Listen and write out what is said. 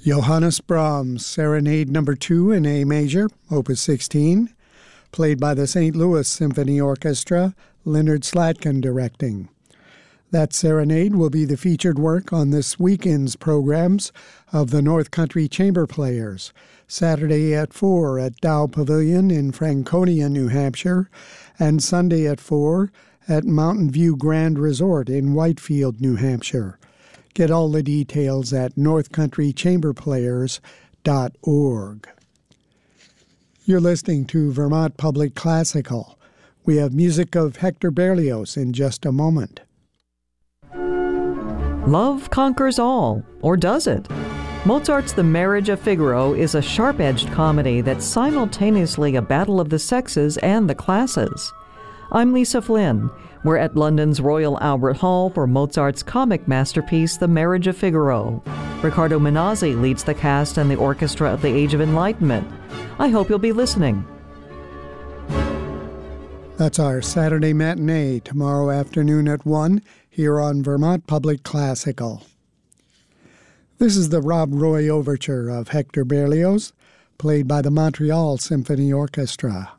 Johannes Brahms, Serenade No. 2 in A major, Opus 16, played by the St. Louis Symphony Orchestra, Leonard Slatkin directing. That serenade will be the featured work on this weekend's programs of the North Country Chamber Players, Saturday at 4 at Dow Pavilion in Franconia, New Hampshire, and Sunday at 4 at Mountain View Grand Resort in Whitefield, New Hampshire. Get all the details at northcountrychamberplayers.org. You're listening to Vermont Public Classical. We have music of Hector Berlioz in just a moment. Love conquers all, or does it? Mozart's The Marriage of Figaro is a sharp-edged comedy that's simultaneously a battle of the sexes and the classes. I'm Lisa Flynn. We're at London's Royal Albert Hall for Mozart's comic masterpiece, The Marriage of Figaro. Riccardo Minazzi leads the cast and the orchestra of the Age of Enlightenment. I hope you'll be listening. That's our Saturday matinee tomorrow afternoon at 1 here on Vermont Public Classical. This is the Rob Roy Overture of Hector Berlioz, played by the Montreal Symphony Orchestra.